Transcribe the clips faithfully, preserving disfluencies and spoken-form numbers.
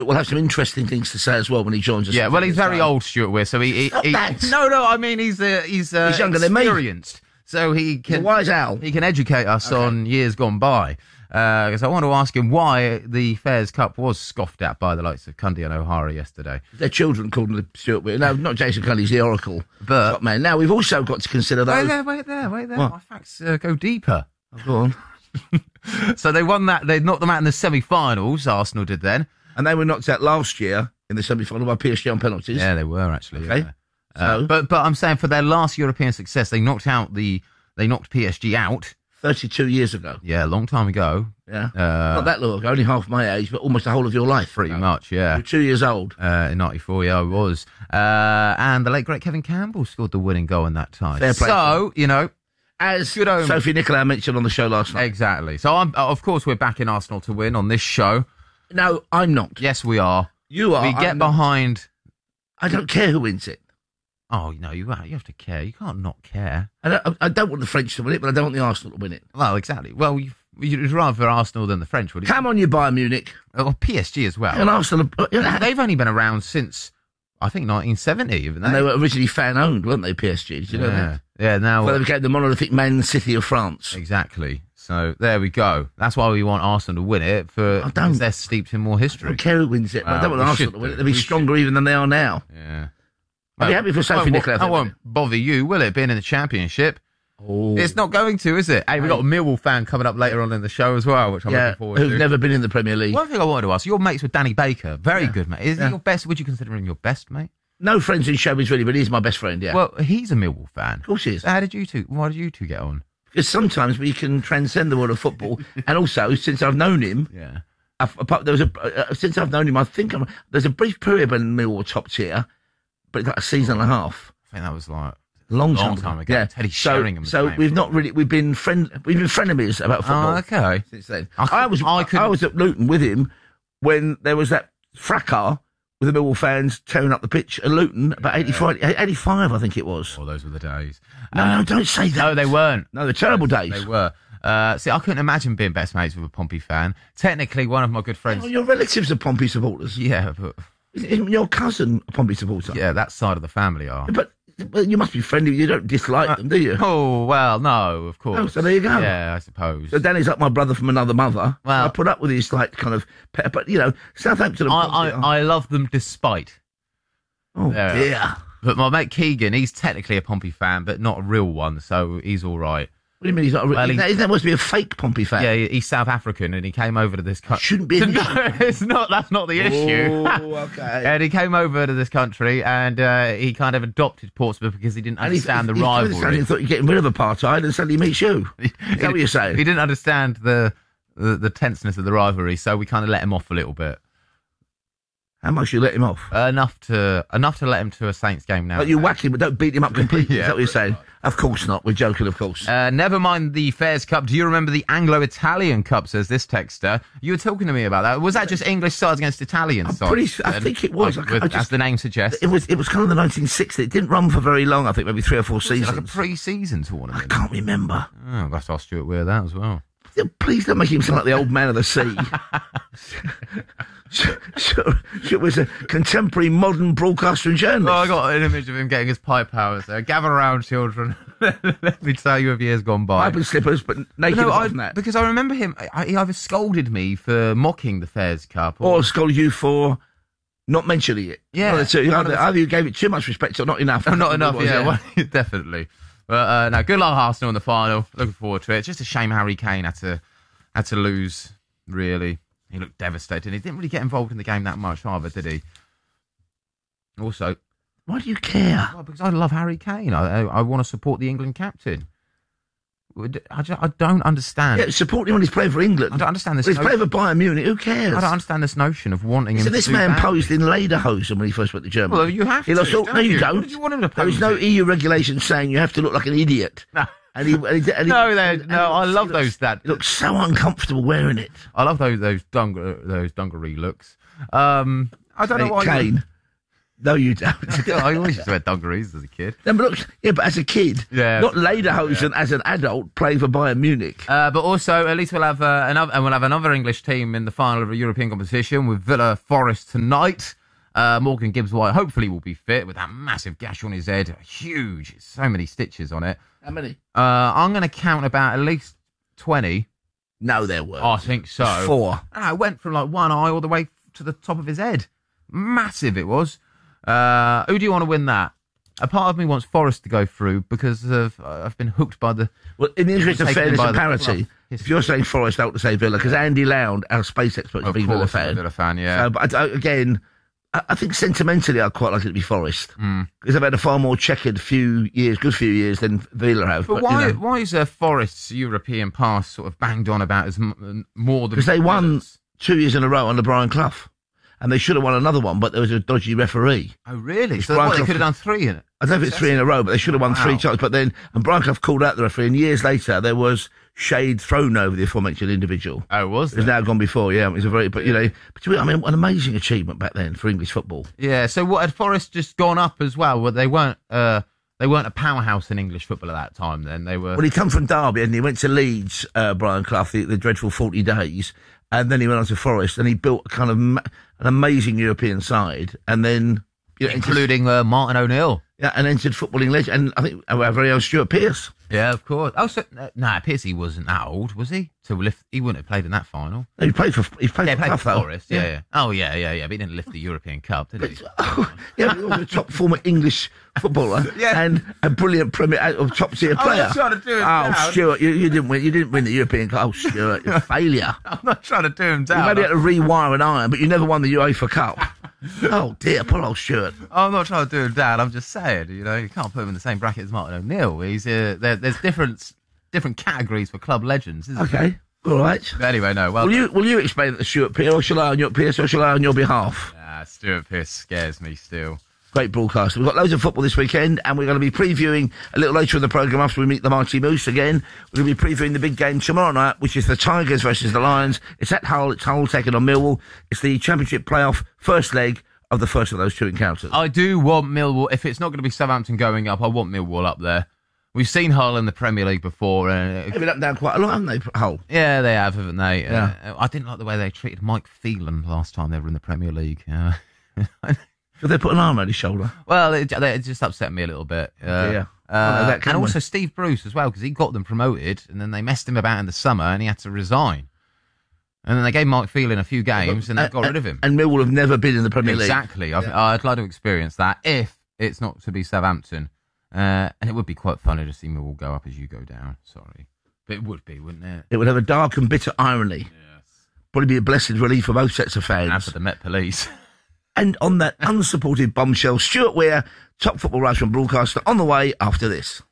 we'll have some interesting things to say as well when he joins us. Yeah, well, he's very old, Stuart Weir, so he... he, Stop he that. No, no, I mean, he's uh, he's, uh, He's younger than me. experienced, so he He's a can... wise owl. He can educate us Okay. on years gone by. Because I want to ask him why the Fairs Cup was scoffed at by the likes of Cundy and O'Hara yesterday. Their children called him the Stuart Weir. No, not Jason Cundy, he's the Oracle. But- Top man. Now, we've also got to consider Wait those... there, wait there, wait there. What? My facts uh, go deeper. Oh, go on. So they won that. They knocked them out in the semi-finals. Arsenal did then. And they were knocked out last year in the semi-final by P S G on penalties. Yeah, they were actually. Okay. Yeah. Uh, So- but but I'm saying for their last European success, they knocked out the they knocked P S G out. thirty-two years ago. Yeah, a long time ago. Yeah. Uh, Not that long ago, only half my age, but almost the whole of your life. Pretty No. much, yeah. You're two years old. Uh, in ninety-four, yeah, I was. Uh, and the late great Kevin Campbell scored the winning goal in that tie. Fair play. So you know. As Good omen. Sophie Nicolau mentioned on the show last night. Exactly. So, I'm, uh, of course, we're backing Arsenal to win on this show. No, I'm not. Yes, we are. You are. We get I'm not. behind. I don't care who wins it. Oh, no, you you have to care. You can't not care. I don't, I don't want the French to win it, but I don't want the Arsenal to win it. Well, exactly. Well, you, you'd rather Arsenal than the French, would you? Come on, you Bayern Munich. Or P S G as well. And Arsenal, are- you know, They've only been around since, I think, nineteen seventy, haven't they? and they were originally fan-owned, weren't they, P S G? Did you know yeah. that? Yeah, now... Well, they became the monolithic Man City of France. Exactly. So, there we go. That's why we want Arsenal to win it, for I don't- because they're steeped in more I history. don't care who wins it, but I don't Well, want we Arsenal should to win it. do. They'll be We should stronger even than they are now. Yeah. I'd be happy for Sophie That Nicolau. won't, that won't bother you, will it, being in the Championship? Oh. It's not going to, is it? Hey, we've got a Millwall fan coming up later on in the show as well, which I'm Yeah, looking forward who've to. never been in the Premier League. One thing I wanted to ask, your mates with Danny Baker, very Yeah. good, mate. Is Yeah. he your best? Would you consider him your best, mate? No friends in showbiz really, but he's my best friend, yeah. Well, he's a Millwall fan. Of course he is. So how did you two, why did you two get on? Because sometimes we can transcend the world of football. And also, since I've known him, Yeah. I've, apart- there was a, uh, since I've known him, I think I'm, there's a brief period when Millwall top tier, but it's like a season and a half. I think that was like Long, Long time, time ago. Yeah. Teddy so, Sheringham was So playing we've for not them. really we've been friend we've been frenemies about football Oh, okay. since then. I I, was I I, couldn't- was at Luton with him when there was that fracas with the Millwall fans tearing up the pitch at Luton about eighty-five, eighty-five I think it was. Oh, those were the days. No, no, don't say that. No, they weren't. No, they're terrible days. They were. Uh, see, I couldn't imagine being best mates with a Pompey fan. Technically, one of my good friends. Oh, your relatives are Pompey supporters. Yeah, but Isn't your cousin a Pompey supporter? yeah, that side of the family are. But well, you must be friendly. You don't dislike them, do you? Oh, well, no, of course. Oh, so there you go. Yeah, I suppose. So Danny's like my brother from another mother. Well- I put up with his like kind of, pe- but you know, Southampton. And I, Pompey are- I, I love them despite. oh Yeah. dear. But my mate Keegan, he's technically a Pompey fan, but not a real one, so he's all right. What do you mean he's not? A, Well, isn't, he- that, isn't that supposed to be a fake Pompey fan? Yeah, he's South African, and he came over to this country. Shouldn't be an No, issue. it's not. That's not the issue. Oh, okay. And he came over to this country, and uh, he kind of adopted Portsmouth because he didn't And he's- understand the he's- he's rivalry. He thought you're getting rid of apartheid, and suddenly he meets you. Is that what you're saying? He didn't understand the, the the tenseness of the rivalry, so we kind of let him off a little bit. How much you let him off? Uh, enough to enough to let him to a Saints game now. Like you whack him, but don't beat him up completely. Yeah. Is that what you're saying? Of course not. We're joking, of course. Uh, never mind the Fairs Cup. Do you remember the Anglo-Italian Cup, says this texter? You were talking to me about that. Was that just English sides against Italian I'm sides? pretty- I then? think it was. Uh, I ca- with- I as just- the name suggests. It was. It was kind of the nineteen sixties. It didn't run for very long. I think maybe three or four Was it seasons. like a pre-season I tournament. can't remember. Oh, I'll have to ask Stuart Weir that as well. Please don't make him sound like the old man of the sea. Sure, sure, sure, it was a contemporary modern broadcaster and journalist. Oh, I got an image of him getting his pipe powers there. Gather around, children. Let me tell you of years gone by. Pipe and slippers, but naked No, apart I, from that. because I remember him. I, he either scolded me for mocking the Fairs Cup, or, Or scolded you for not mentioning it. Yeah. One of the two. One of Either, the- either you gave it too much respect or not enough. not It enough. was, Yeah, well, definitely. But uh, no, good luck Arsenal in the final. Looking forward to it. It's just a shame Harry Kane had to had to lose. Really, he looked devastated. He didn't really get involved in the game that much either, did he? Also, Why do you care? well, because I love Harry Kane. I I, I want to support the England captain. I, just, I don't understand. Yeah, support him when he's playing for England. I don't understand this. When he's notion- playing for Bayern Munich. Who cares? I don't understand this notion of wanting him So to this do man badly. posed in lederhosen when he first went to Germany. Well, you have he to, lost all, don't no, you, you? don't. What did you want him to There is pose no it? E U regulation saying you have to look like an idiot. No. And he, and he, and he, No, they- and he no, I looks- love he looks- those that- He looks so uncomfortable wearing it. I love those those dung those dungaree looks. Um, I don't know Hey, why. Kane, No, you don't. I always used to wear dungarees as a kid. No, but look, yeah, but as a kid, Yeah. not Lederhosen yeah. as an adult playing for Bayern Munich. Uh, but also, at least we'll have uh, another, and we'll have another English team in the final of a European competition with Villa Forest tonight. Uh, Morgan Gibbs-White hopefully will be fit with that massive gash on his head, huge, so many stitches on it. How many? Uh, I'm going to count about at least twenty. No, there were. I think so. Four. And I went from like one eye all the way to the top of his head. Massive it was. Uh, who do you want to win that? A part of me wants Forest to go through because of uh, I've been hooked by the... Well, in the interest of fairness and parity, the, if you're saying Forest, I ought to say Villa, because Andy Lound, our space expert, is a big Villa fan. Villa fan, yeah. So, but I, again, I, I think sentimentally I'd quite like it to be Forest. Because mm. they've had a far more checkered few years, good few years than Villa have. But, but why, you know, why is uh, Forest's European past sort of banged on about as m- more than... Because they won Villa's? two years in a row under Brian Clough. And they should have won another one, but there was a dodgy referee. Oh, really? It's So what, they could have done three in it? I don't know if it's three in a row, but they should have won wow. three times. But then, and Brian Clough called out the referee, and years later, there was shade thrown over the aforementioned individual. Oh, was It's now gone before, yeah. It was a very, but you know, but I mean, an amazing achievement back then for English football. Yeah, so what, had Forest just gone up as well? Well, they weren't, uh, they weren't a powerhouse in English football at that time then. They were... Well, he come from Derby, and he went to Leeds, uh, Brian Clough, the, the dreadful forty days. And then he went on to Forest, and he built a kind of ma- an amazing European side, and then you know, including uh, Martin O'Neill, yeah, and entered footballing legend, and I think our very own Stuart Pearce. Yeah, of course. Oh, so uh, nah, Pearcey wasn't that old, was he? To lift, he wouldn't have played in that final. No, he played for he played yeah, for, played Clough, for Forest. though. Yeah, yeah. Oh, yeah, yeah, yeah. But he didn't lift the European Cup, did he? But, oh, yeah, he was a top former English footballer, yeah. and a brilliant Premier or top tier player. I'm not trying to do him oh, down. Stuart, you, you didn't win. You didn't win the European Cup. Oh, Stuart, you're a failure. I'm not trying to do him down. You maybe had to rewire an iron, but you never won the UEFA Cup. Oh dear, poor old Stuart. I'm not trying to do him down. I'm just saying, you know, you can't put him in the same bracket as Martin O'Neill. He's uh, there, there's different different categories for club legends, isn't okay. there? All right. But anyway, no. Well, will you will you explain that to Stuart Pearce, or shall I on your Pearce, or shall I on your behalf? Nah, Stuart Pearce scares me still. Great broadcaster. We've got loads of football this weekend, and we're going to be previewing a little later in the programme after we meet the Mighty Moose again. We're going to be previewing the big game tomorrow night, which is the Tigers versus the Lions. It's at Hull. It's Hull taking on Millwall. It's the Championship playoff first leg of the first of those two encounters. I do want Millwall. If it's not going to be Southampton going up, I want Millwall up there. We've seen Hull in the Premier League before. Uh, They've been up and down quite a lot, haven't they, Hull? Yeah, they have, haven't they? Yeah. Uh, I didn't like the way they treated Mike Phelan last time they were in the Premier League. Uh, Did they put an arm around his shoulder? well, it, it just upset me a little bit. Uh, yeah. Uh, oh, that and also Steve Bruce as well, because he got them promoted, and then they messed him about in the summer, and he had to resign. And then they gave Mike Phelan a few games, and they got rid of him. And Millwall have never been in the Premier League. Exactly. Yeah. I'd like to experience that if it's not to be Southampton. Uh, and it would be quite funny to see Millwall go up as you go down. Sorry. But it would be, wouldn't it? It would have a dark and bitter irony. Yes. Probably be a blessed relief for both sets of fans. And for the Met Police. And on that unsupported bombshell, Stuart Weir, top football writer and broadcaster, on the way after this.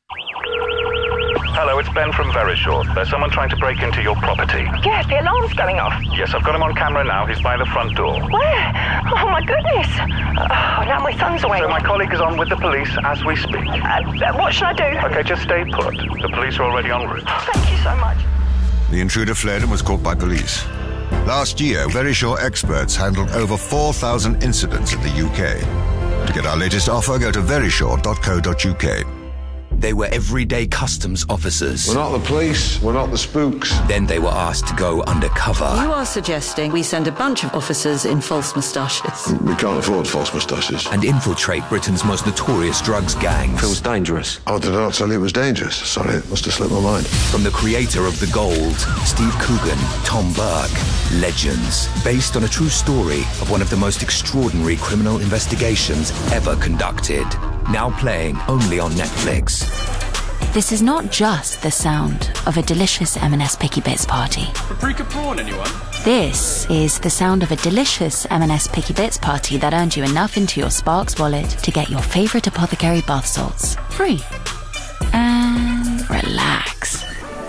Hello, it's Ben from Verisure. There's someone trying to break into your property. Yes, the alarm's going off. Yes, I've got him on camera now. He's by the front door. Where? Oh, my goodness. Oh, now my son's away. So my colleague is on with the police as we speak. Uh, what should I do? Okay, just stay put. The police are already en route. Thank you so much. The intruder fled and was caught by police. Last year, Verisure experts handled over four thousand incidents in the U K. To get our latest offer, go to verisure dot co dot uk. They were everyday customs officers. We're not the police, we're not the spooks. Then they were asked to go undercover. You are suggesting we send a bunch of officers in false moustaches. We can't afford false moustaches. And infiltrate Britain's most notorious drugs gangs. Feels dangerous. Oh, did I not tell you it was dangerous? Sorry, it must have slipped my mind. From the creator of The Gold, Steve Coogan, Tom Burke, Legends, based on a true story of one of the most extraordinary criminal investigations ever conducted. Now playing only on Netflix. This is not just the sound of a delicious M and S Picky Bits party. Paprika prawn, anyone? This is the sound of a delicious M and S Picky Bits party that earned you enough into your Sparks wallet to get your favourite apothecary bath salts free. And relax.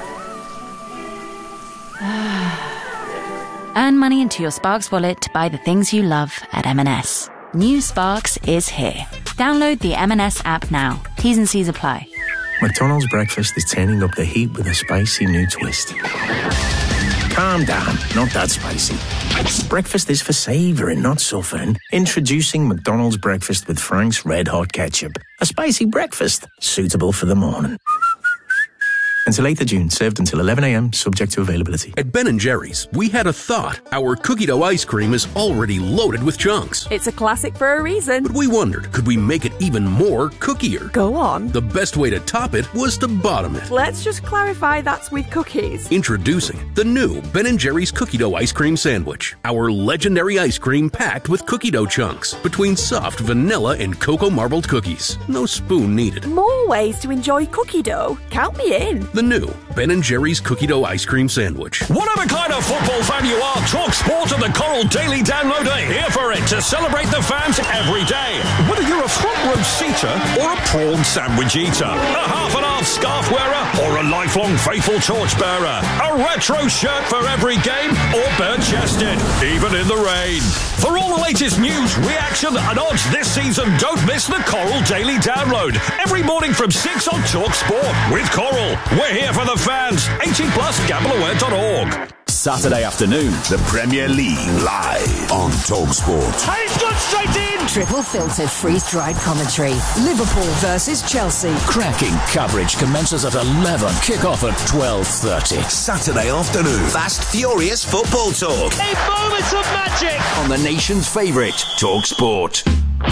Earn money into your Sparks wallet to buy the things you love at M and S. New Sparks is here. Download the M and S app now. T's and C's apply. McDonald's breakfast is turning up the heat with a spicy new twist. Calm down, not that spicy. Breakfast is for savouring, not suffering. Introducing McDonald's Breakfast with Frank's Red Hot Ketchup. A spicy breakfast suitable for the morning. Until eighth of June, served until eleven a m, subject to availability. At Ben and Jerry's, we had a thought. Our cookie dough ice cream is already loaded with chunks. It's a classic for a reason. But we wondered, could we make it even more cookier? Go on. The best way to top it was to bottom it. Let's just clarify that's with cookies. Introducing the new Ben and Jerry's cookie dough ice cream sandwich. Our legendary ice cream packed with cookie dough chunks between soft vanilla and cocoa marbled cookies. No spoon needed. More ways to enjoy cookie dough. Count me in. The new Ben and Jerry's cookie dough ice cream sandwich. Whatever kind of football fan you are, Talk Sport and the Coral Daily Download are here for it to celebrate the fans every day. Whether you're a front row seater or a prawn sandwich eater, a half and half scarf wearer or a lifelong faithful torchbearer, a retro shirt for every game or bare-chested, even in the rain. For all the latest news, reaction and odds this season, don't miss the Coral Daily Download every morning from six on Talk Sport with Coral. We're here for the fans. eighteen plus, gamble aware dot org. Saturday afternoon, the Premier League live on TalkSport. And it's gone straight in! Triple filtered freeze-dried commentary. Liverpool versus Chelsea. Cracking coverage commences at eleven. Kick-off at twelve thirty. Saturday afternoon. Fast, furious football talk. A moment of magic! On the nation's favourite, TalkSport.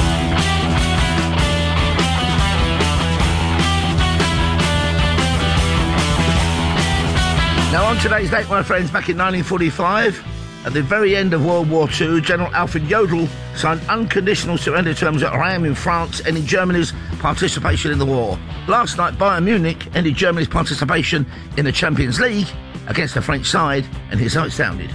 Now, on today's date, my friends, back in nineteen forty-five, at the very end of World War Two, General Alfred Jodl signed unconditional surrender terms at Rheims in France, ending Germany's participation in the war. Last night, Bayern Munich ended Germany's participation in the Champions League against the French side, and here's how it sounded.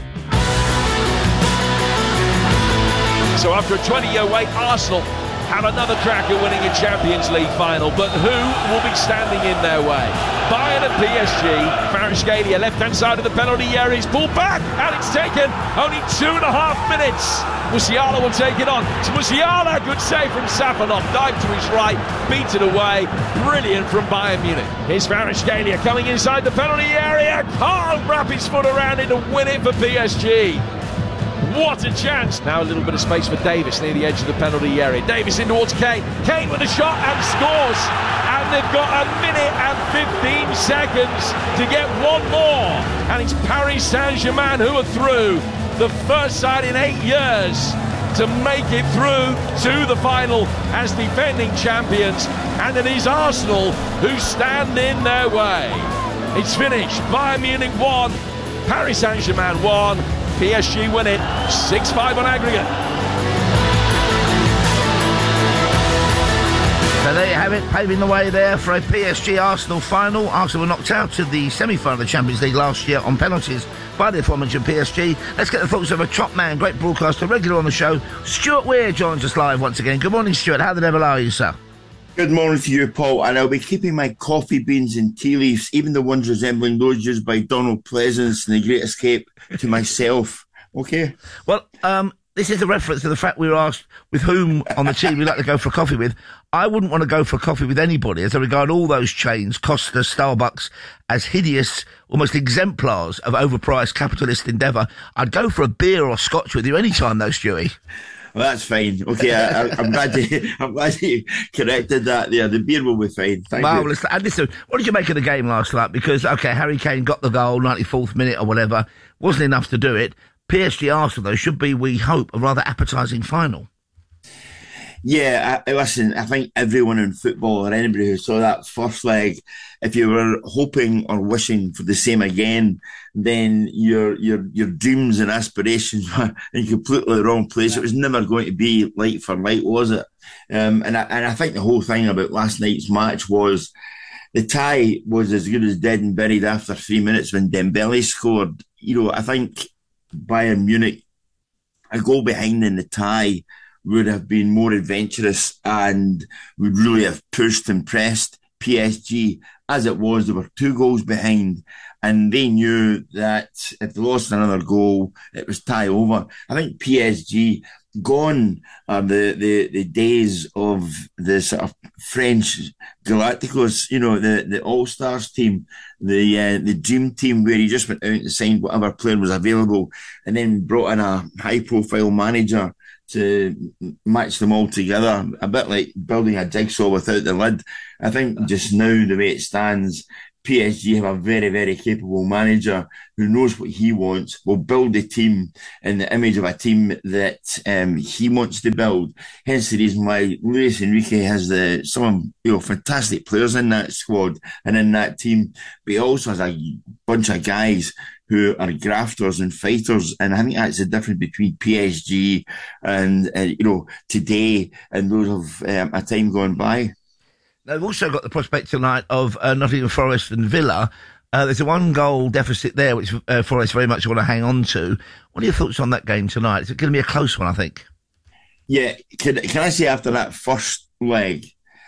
So after a twenty-year wait, Arsenal have another crack at winning a Champions League final, but who will be standing in their way? Bayern and P S G. Kvaratskhelia, left-hand side of the penalty area, is pulled back, and it's taken only two and a half minutes. Musiala will take it on. It's Musiala, good save from Safanov, dive to his right, beat it away. Brilliant from Bayern Munich. Here's Kvaratskhelia coming inside the penalty area, can't wrap his foot around it to win it for P S G. What a chance. Now a little bit of space for Davis near the edge of the penalty area. Davis in towards Kane. Kane with a shot and scores. And they've got a minute and fifteen seconds to get one more. And it's Paris Saint-Germain who are through. The first side in eight years to make it through to the final as defending champions. And it is Arsenal who stand in their way. It's finished. Bayern Munich won. Paris Saint-Germain won. P S G win it, six five on aggregate. So there you have it, paving the way there for a P S G-Arsenal final. Arsenal were knocked out of the semi-final of the Champions League last year on penalties by the aforementioned P S G. Let's get the thoughts of a top man, great broadcaster, regular on the show. Stuart Weir joins us live once again. Good morning, Stuart. How the devil are you, sir? Good morning to you, Paul, and I'll be keeping my coffee beans and tea leaves, even the ones resembling those used by Donald Pleasance in The Great Escape, to myself. Okay? Well, um, this is a reference to the fact we were asked with whom on the team we'd like to go for a coffee with. I wouldn't want to go for a coffee with anybody, as I regard all those chains, Costa, Starbucks, as hideous, almost exemplars of overpriced capitalist endeavour. I'd go for a beer or scotch with you any time, though, Stewie. Well, that's fine. Okay, I, I, I'm glad you, I'm glad you corrected that there. The beer will be fine. Thank well, you. Listen, and listen, what did you make of the game last night? Because, okay, Harry Kane got the goal, ninety-fourth minute or whatever. Wasn't enough to do it. P S G Arsenal, though, should be, we hope, a rather appetising final. Yeah, I, listen, I think everyone in football or anybody who saw that first leg, if you were hoping or wishing for the same again, then your your your dreams and aspirations were in completely the wrong place. It was never going to be light for light, was it? Um, and, I, and I think the whole thing about last night's match was the tie was as good as dead and buried after three minutes when Dembele scored. You know, I think Bayern Munich, a goal behind in the tie would have been more adventurous and would really have pushed and pressed P S G. As it was, they were two goals behind, and they knew that if they lost another goal, it was tie over. I think P S G, gone are the, the, the days of the sort of French Galacticos, you know, the, the All-Stars team, the uh, the dream team, where he just went out and signed whatever player was available and then brought in a high-profile manager to match them all together, a bit like building a jigsaw without the lid. I think just now, the way it stands, P S G have a very, very capable manager who knows what he wants, will build the team in the image of a team that um, he wants to build. Hence the reason why Luis Enrique has the, some you know, fantastic players in that squad and in that team, but he also has a bunch of guys who are grafters and fighters, and I think that's the difference between P S G and, uh, you know, today and those of um, a time gone by. Now, we've also got the prospect tonight of uh, Nottingham Forest and Villa. Uh, there's a one-goal deficit there, which uh, Forest very much want to hang on to. What are your thoughts on that game tonight? Is it going to be a close one, I think? Yeah, can, can I say after that first leg,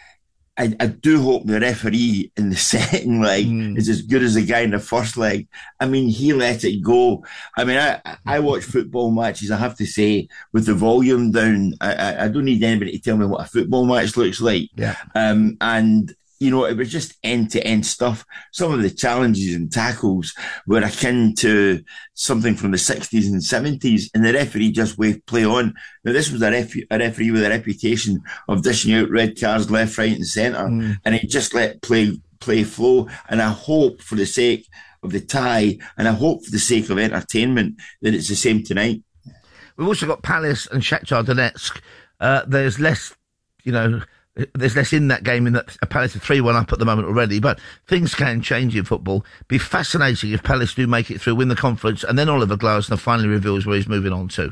I, I do hope the referee in the second leg mm. is as good as the guy in the first leg. I mean, he let it go. I mean, I, I watch football matches, I have to say, with the volume down. I, I don't need anybody to tell me what a football match looks like. Yeah. Um, and, you know, it was just end-to-end stuff. Some of the challenges and tackles were akin to something from the sixties and seventies, and the referee just waved play on. Now, this was a, ref- a referee with a reputation of dishing out red cards left, right and centre, mm. and he just let play play flow. And I hope, for the sake of the tie, and I hope for the sake of entertainment, that it's the same tonight. We've also got Palace and Shakhtar Donetsk. Uh, there's less, you know... There's less in that game in that Palace are three one up at the moment already, but things can change in football. Be fascinating if Palace do make it through, win the conference, and then Oliver Glasner finally reveals where he's moving on to.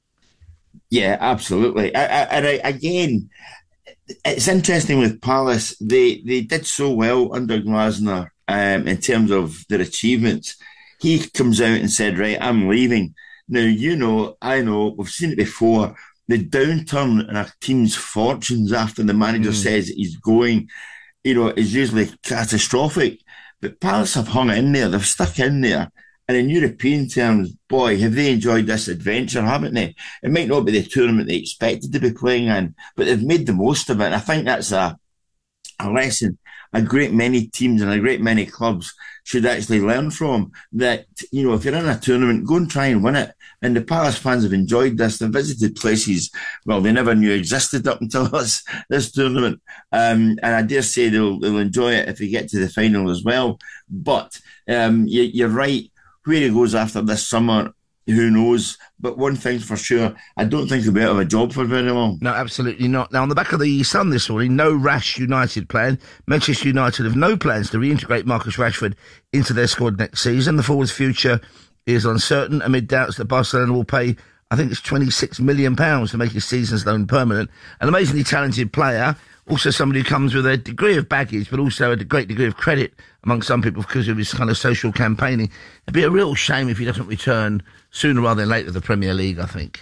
Yeah, absolutely. I, I, and I, again, it's interesting with Palace. They they did so well under Glasner um, in terms of their achievements. He comes out and said, right, I'm leaving. Now, you know, I know, we've seen it before. The downturn in a team's fortunes after the manager mm. says he's going, you know, is usually catastrophic. But Palace have hung in there. They've stuck in there. And in European terms, boy, have they enjoyed this adventure, haven't they? It might not be the tournament they expected to be playing in, but they've made the most of it. And I think that's a, a lesson a great many teams and a great many clubs should actually learn from. That, you know, if you're in a tournament, go and try and win it. And the Palace fans have enjoyed this. They've visited places, well, they never knew existed up until this, this tournament. Um, and I dare say they'll, they'll enjoy it if they get to the final as well. But um, you, you're right. Where he goes after this summer, who knows? But one thing's for sure, I don't think he'll be out of a job for very long. No, absolutely not. Now, on the back of the Sun this morning, no Rash United plan. Manchester United have no plans to reintegrate Marcus Rashford into their squad next season. The forward's future is uncertain amid doubts that Barcelona will pay, I think it's twenty-six million pounds to make his season's loan permanent. An amazingly talented player, also somebody who comes with a degree of baggage, but also a great degree of credit among some people because of his kind of social campaigning. It'd be a real shame if he doesn't return sooner rather than later to the Premier League, I think.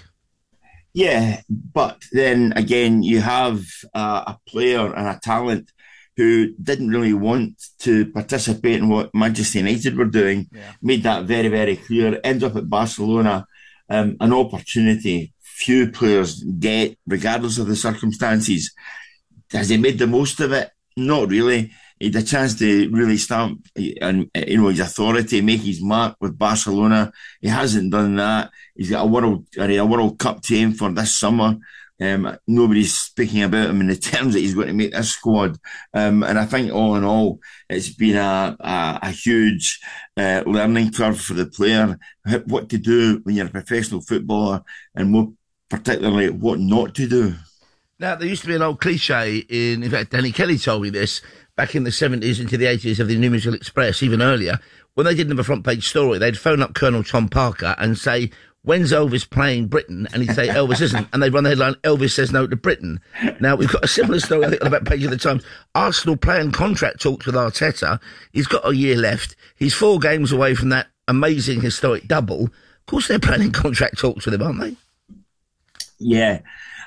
Yeah, but then again, you have uh, a player and a talent who didn't really want to participate in what Manchester United were doing, yeah. Made that very, very clear, ends up at Barcelona, um, an opportunity few players get, regardless of the circumstances. Has he made the most of it? Not really. He had a chance to really stamp and you know his authority, make his mark with Barcelona. He hasn't done that. He's got a world a World Cup to aim for this summer. Um, nobody's speaking about him in the terms that he's going to make this squad. Um, and I think all in all, it's been a, a, a huge uh, learning curve for the player, what to do when you're a professional footballer and more particularly what not to do. Now, there used to be an old cliche in, in fact, Danny Kelly told me this, back in the seventies into the eighties of the Newcastle Express, even earlier, when they didn't have a front page story, they'd phone up Colonel Tom Parker and say, when's Elvis playing Britain? And he'd say, Elvis isn't. And they'd run the headline, Elvis says no to Britain. Now, we've got a similar story, I think, on the back page of the Times. Arsenal playing contract talks with Arteta. He's got a year left. He's four games away from that amazing historic double. Of course, they're planning contract talks with him, aren't they? Yeah.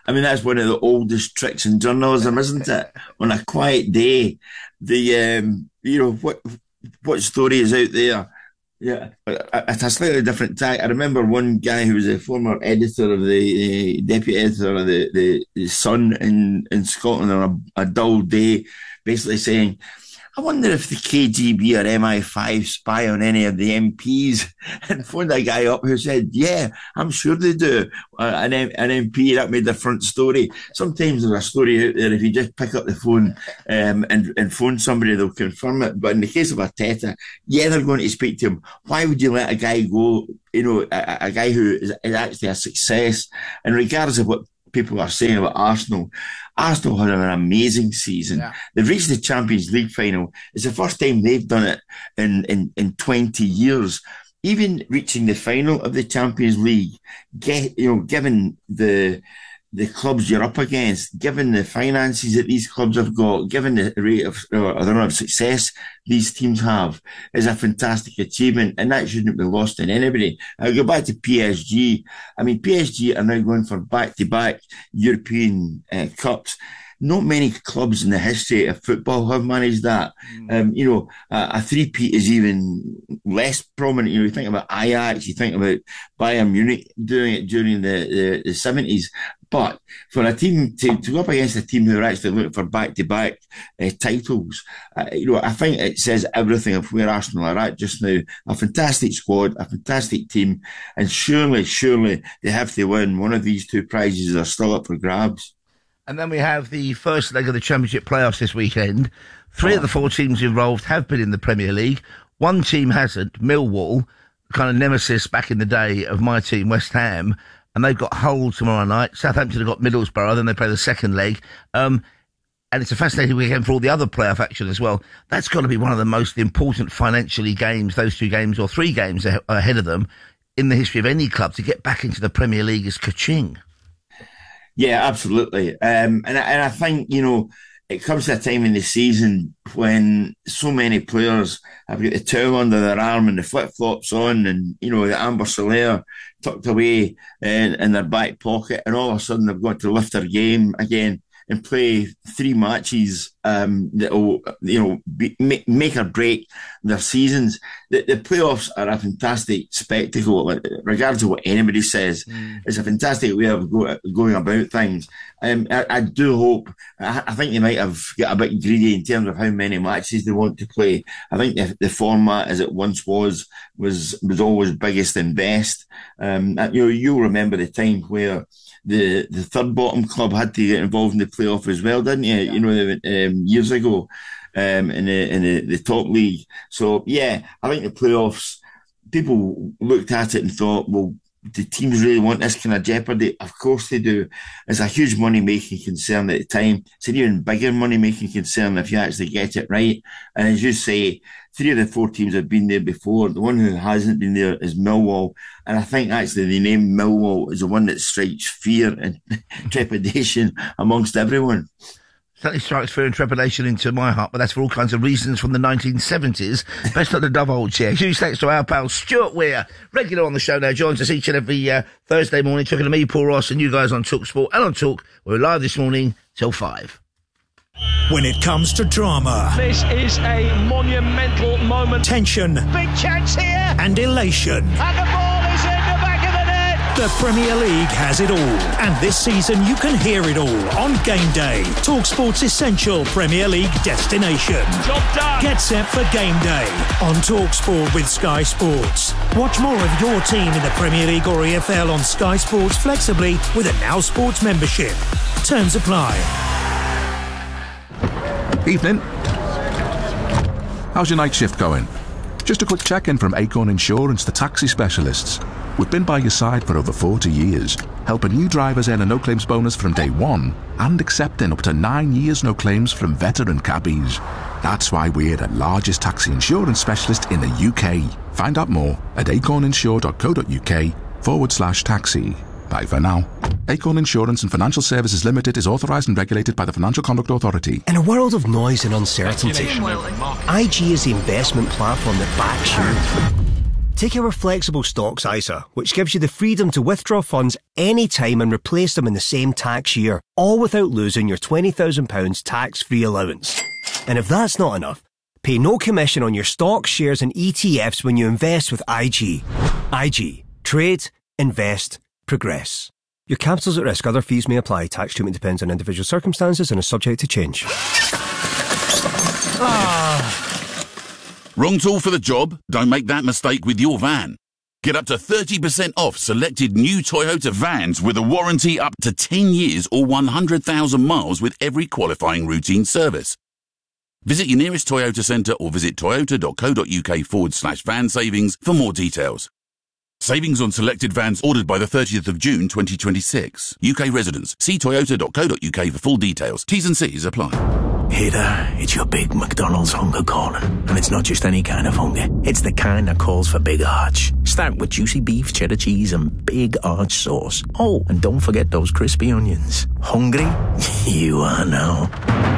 I mean, that's one of the oldest tricks in journalism, isn't it? On a quiet day, the um, you know what what story is out there? Yeah, at a slightly different time. I remember one guy who was a former editor of the uh, deputy editor of the, the, the Sun in in Scotland on a, a dull day, basically saying, I wonder if the K G B or M I five spy on any of the M Ps, and phoned a guy up who said, yeah, I'm sure they do. Uh, an, M- an M P, that made the front story. Sometimes there's a story out there, if you just pick up the phone um, and, and phone somebody, they'll confirm it. But in the case of Arteta, yeah, they're going to speak to him. Why would you let a guy go, you know, a, a guy who is, is actually a success? And regardless of what people are saying about Arsenal, Arsenal had an amazing season. Yeah. They've reached the Champions League final. It's the first time they've done it in, in, in twenty years. Even reaching the final of the Champions League, get, you know, given the the clubs you're up against, given the finances that these clubs have got, given the rate of, or the run of success these teams have, is a fantastic achievement, and that shouldn't be lost on anybody. I'll go back to P S G. I mean, P S G are now going for back-to-back European uh, Cups. Not many clubs in the history of football have managed that. Mm. Um, you know, a, a three-peat is even less prominent. You know, you think about Ajax, you think about Bayern Munich doing it during the, the, the seventies. But for a team to, to go up against a team who are actually looking for back-to-back uh, titles, uh, you know, I think it says everything of where Arsenal are at just now. A fantastic squad, a fantastic team, and surely, surely they have to win. One of these two prizes are still up for grabs. And then we have the first leg of the Championship playoffs this weekend. Three oh. of the four teams involved have been in the Premier League. One team hasn't, Millwall, kind of nemesis back in the day of my team, West Ham. And they've got Hull tomorrow night. Southampton have got Middlesbrough. Then they play the second leg. Um, and it's a fascinating weekend for all the other playoff action as well. That's got to be one of the most important financially games, those two games or three games ahead of them in the history of any club. To get back into the Premier League is ka-ching. Yeah, absolutely. Um, and, and I think, you know, it comes to a time in the season when so many players have got the towel under their arm and the flip-flops on and, you know, the Amber Solaire tucked away in, in their back pocket, and all of a sudden they've got to lift their game again and play three matches um, that will, you know, be, make, make or break their seasons. The, the playoffs are a fantastic spectacle, regardless of what anybody says. Mm. It's a fantastic way of go, going about things. Um, I, I do hope, I, I think they might have got a bit greedy in terms of how many matches they want to play. I think the, the format, as it once was, was was always biggest and best. Um, you know, you'll remember the time where the the third bottom club had to get involved in the playoff as well, didn't you? Yeah. You know, um, years ago, um, in the in the, the top league. So yeah, I think the playoffs, people looked at it and thought, well, do teams really want this kind of jeopardy? Of course they do. It's a huge money-making concern at the time. It's an even bigger money-making concern if you actually get it right. And as you say, three of the four teams have been there before. The one who hasn't been there is Millwall. And I think actually the name Millwall is the one that strikes fear and trepidation amongst everyone. Certainly strikes fear and trepidation into my heart, but that's for all kinds of reasons from the nineteen seventies. Best not the dove old chair. Huge thanks to our pal Stuart Weir, regular on the show now, joins us each and every uh, Thursday morning, talking to me, Paul Ross, and you guys on TalkSport and on Talk. We're live this morning till five. When it comes to drama, this is a monumental moment. Tension, big chance here, and elation. And the ball is in the back of the net. The Premier League has it all, and this season you can hear it all on Game Day, TalkSport's essential Premier League destination. Job done. Get set for Game Day on TalkSport with Sky Sports. Watch more of your team in the Premier League or E F L on Sky Sports flexibly with a Now Sports membership. Terms apply. Evening. How's your night shift going? Just a quick check-in from Acorn Insurance, the taxi specialists. We've been by your side for over forty years, helping new drivers earn a no-claims bonus from day one and accepting up to nine years no claims from veteran cabbies. That's why we're the largest taxi insurance specialist in the U K. Find out more at acorninsure.co.uk forward slash taxi. Bye for now. Acorn Insurance and Financial Services Limited is authorised and regulated by the Financial Conduct Authority. In a world of noise and uncertainty, I G is the investment platform that backs you. Take our flexible stocks I S A, which gives you the freedom to withdraw funds anytime and replace them in the same tax year, all without losing your twenty thousand pounds tax-free allowance. And if that's not enough, pay no commission on your stocks, shares and E T Fs when you invest with I G. I G. Trade, invest, progress. Your capital's at risk. Other fees may apply. Tax treatment depends on individual circumstances and is subject to change. Ah. Wrong tool for the job? Don't make that mistake with your van. Get up to thirty percent off selected new Toyota vans with a warranty up to ten years or one hundred thousand miles with every qualifying routine service. Visit your nearest Toyota centre or visit toyota.co.uk forward slash van savings for more details. Savings on selected vans ordered by the thirtieth of June twenty twenty-six. U K residents. See toyota.co.uk for full details. T's and C's apply. Hey there, it's your big McDonald's hunger calling. And it's not just any kind of hunger. It's the kind that calls for big arch. Start with juicy beef, cheddar cheese and big arch sauce. Oh, and don't forget those crispy onions. Hungry? You are now.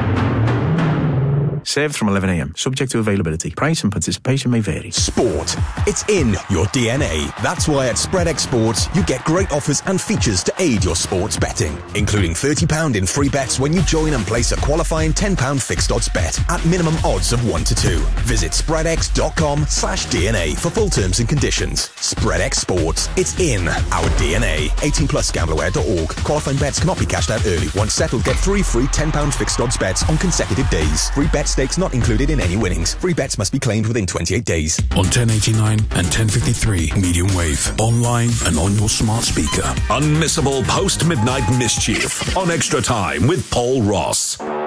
Served from eleven a m. Subject to availability. Price and participation may vary. Sport. It's in your D N A. That's why at SpreadX Sports, you get great offers and features to aid your sports betting, including thirty pounds in free bets when you join and place a qualifying ten pounds fixed odds bet at minimum odds of one to two. Visit spreadx.com slash DNA for full terms and conditions. SpreadX Sports. It's in our D N A. eighteen plus gambleware dot org. Qualifying bets cannot be cashed out early. Once settled, get three free ten pounds fixed odds bets on consecutive days. Free bet stakes not included in any winnings. Free bets must be claimed within twenty-eight days. On ten eighty-nine and ten fifty-three medium wave, online and on your smart speaker. Unmissable post-midnight mischief on Extra Time with Paul Ross.